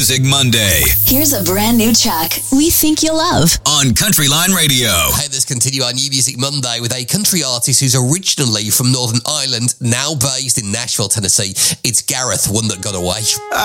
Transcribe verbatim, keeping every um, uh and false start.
Music Monday. Here's a brand new track we think you'll love on Countryline Radio. Hey, let's continue our New Music Monday with a country artist who's originally from Northern Ireland, now based in Nashville, Tennessee. It's Gareth, One That Got Away.